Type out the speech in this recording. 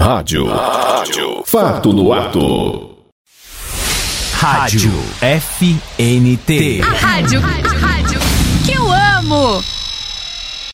Rádio. Fato no ato. Rádio FNT. A rádio que eu amo.